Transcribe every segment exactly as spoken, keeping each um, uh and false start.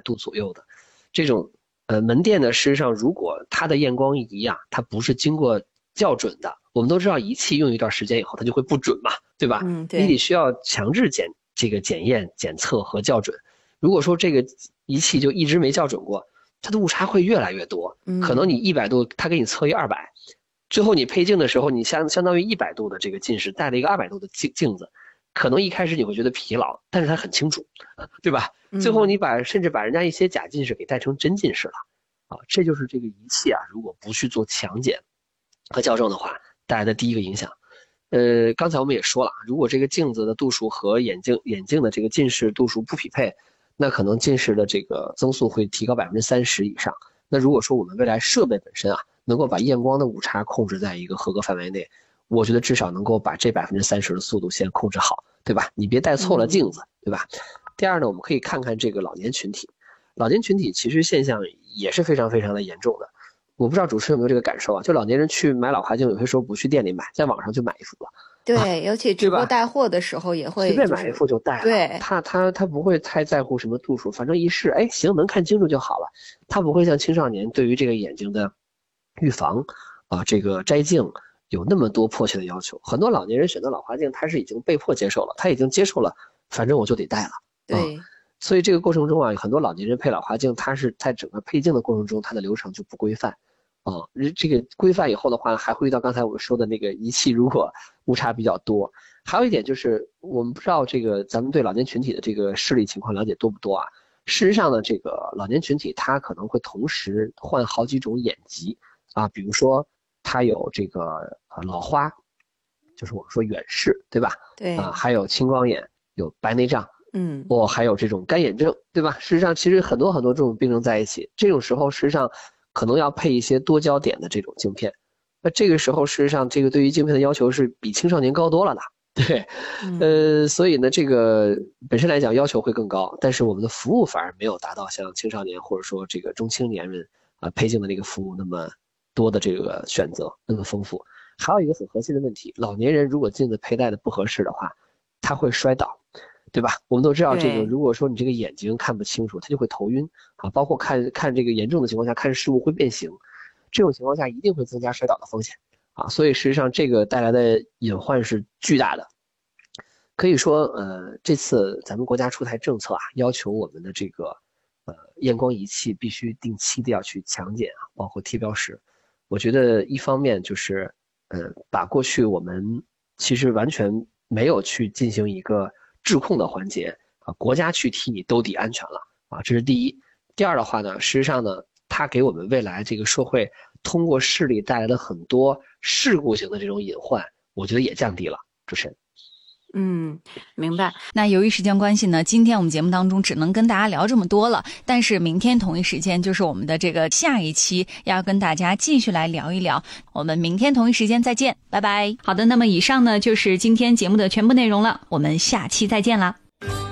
度左右的这种呃门店呢，事实上如果它的验光仪啊，它不是经过校准的，我们都知道仪器用一段时间以后它就会不准嘛，对吧？ 嗯，对， 你得需要强制检这个检验、检测和校准。如果说这个仪器就一直没校准过，它的误差会越来越多。可能你一百度，它给你测一二百，最后你配镜的时候，你相相当于一百度的这个近视，戴了一个二百度的镜镜子，可能一开始你会觉得疲劳，但是它很清楚，对吧？最后你把甚至把人家一些假近视给戴成真近视了，啊，这就是这个仪器啊，如果不去做强检和校正的话，带来的第一个影响。呃，刚才我们也说了，如果这个镜子的度数和眼镜眼镜的这个近视度数不匹配，那可能近视的这个增速会提高百分之三十以上。那如果说我们未来设备本身啊，能够把验光的误差控制在一个合格范围内，我觉得至少能够把这百分之三十的速度先控制好，对吧？你别戴错了镜子，对吧？第二呢，我们可以看看这个老年群体，老年群体其实现象也是非常非常的严重的。我不知道主持人有没有这个感受啊？就老年人去买老花镜，有些时候不去店里买，在网上就买一副了。 对， 啊、 尤其直播带货的时候也会、就是、 随便买一副就戴了。 对， 他他他不会太在乎什么度数，反正一试，哎，行，能看清楚就好了。他不会像青少年对于这个眼睛的预防啊，这个摘镜有那么多迫切的要求。很多老年人选择老花镜，他是已经被迫接受了，他已经接受了，反正我就得戴了。 对。 啊所以这个过程中啊，很多老年人配老花镜，他是在整个配镜的过程中，它的流程就不规范。啊，这个规范以后的话，还会遇到刚才我说的那个仪器如果误差比较多。还有一点就是，我们不知道这个咱们对老年群体的这个视力情况了解多不多啊？事实上呢，这个老年群体他可能会同时患好几种眼疾啊，比如说他有这个呃老花，就是我们说远视，对吧？ 对啊，还有青光眼，有白内障。 嗯， 哦，还有这种干眼症，对吧？事实上，其实很多很多这种病症在一起，这种时候实际上可能要配一些多焦点的这种镜片。那这个时候，事实上这个对于镜片的要求是比青少年高多了的，对， 嗯、 呃，所以呢，这个本身来讲要求会更高，但是我们的服务反而没有达到像青少年或者说这个中青年人啊、呃、配镜的那个服务那么多的这个选择，那么丰富。还有一个很核心的问题，老年人如果镜子佩戴的不合适的话，他会摔倒。对吧？我们都知道这个，如果说你这个眼睛看不清楚，它就会头晕啊，包括看看这个严重的情况下，看事物会变形，这种情况下一定会增加摔倒的风险啊。所以实际上这个带来的隐患是巨大的。可以说，呃，这次咱们国家出台政策啊，要求我们的这个呃验光仪器必须定期的要去强检啊，包括贴标识。我觉得一方面就是呃把过去我们其实完全没有去进行一个质控的环节啊，国家去替你兜底安全了啊，这是第一。第二的话呢，实际上呢，它给我们未来这个社会通过视力带来了很多事故型的这种隐患，我觉得也降低了。主持人。 嗯，明白。 那由于时间关系呢，今天我们节目当中只能跟大家聊这么多了。但是明天同一时间就是我们的这个下一期，要跟大家继续来聊一聊。我们明天同一时间再见，拜拜。好的，那么以上呢就是今天节目的全部内容了，我们下期再见啦。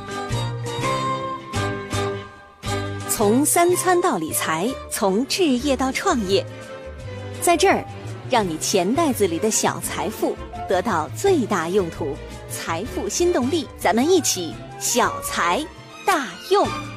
从三餐到理财，从置业到创业，在这儿让你钱袋子里的小财富得到最大用途。财富新动力，咱们一起小财大用。